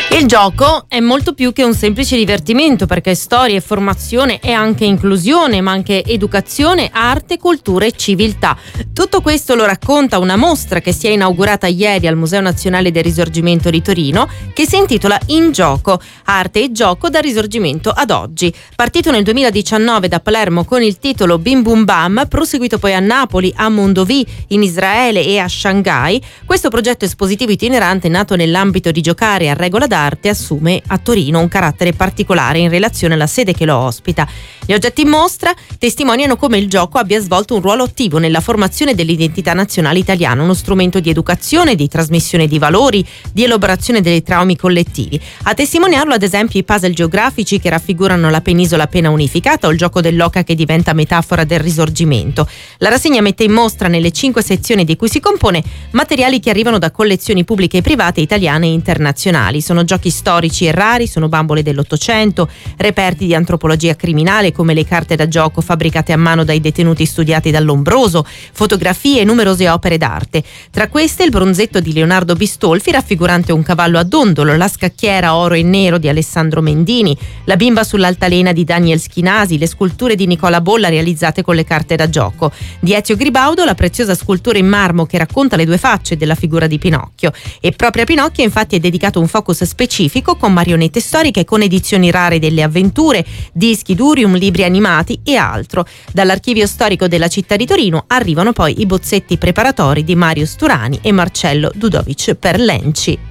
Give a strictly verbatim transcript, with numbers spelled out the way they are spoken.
Il gioco è molto più che un semplice divertimento, perché storia e formazione è anche inclusione, ma anche educazione, arte, cultura e civiltà. Tutto questo lo racconta una mostra che si è inaugurata ieri al Museo Nazionale del Risorgimento di Torino, che si intitola In Gioco, arte e gioco dal Risorgimento ad oggi. Partito nel duemiladiciannove da Palermo con il titolo Bim Bum Bam, proseguito poi a Napoli, a Mondovì, in Israele e a Shanghai, questo progetto espositivo itinerante, nato nell'ambito di giocare a regola d'arte, assume a Torino un carattere particolare in relazione alla sede che lo ospita. Gli oggetti in mostra testimoniano come il gioco abbia svolto un ruolo attivo nella formazione dell'identità nazionale italiana, uno strumento di educazione, di trasmissione di valori, di elaborazione dei traumi collettivi. A testimoniarlo ad esempio i puzzle geografici che raffigurano la penisola appena unificata o il gioco dell'oca che diventa metafora del Risorgimento. La rassegna mette in mostra nelle cinque sezioni di cui si compone materiali che arrivano da collezioni pubbliche e private italiane e internazionali. Sono giochi storici e rari, sono bambole dell'Ottocento, reperti di antropologia criminale come le carte da gioco fabbricate a mano dai detenuti studiati da Lombroso, fotografie e numerose opere d'arte. Tra queste il bronzetto di Leonardo Bistolfi raffigurante un cavallo a dondolo, la scacchiera oro e nero di Alessandro Mendini, la bimba sull'altalena di Daniel Schinasi, le sculture di Nicola Bolla realizzate con le carte da gioco. Di Ezio Gribaudo la preziosa scultura in marmo che racconta le due facce della figura di Pinocchio. E proprio a Pinocchio infatti è dedicato un focus specifico con marionette storiche, con edizioni rare delle avventure, dischi durium, libri animati e altro. Dall'archivio storico della città di Torino arrivano poi i bozzetti preparatori di Mario Sturani e Marcello Dudovic per Lenci.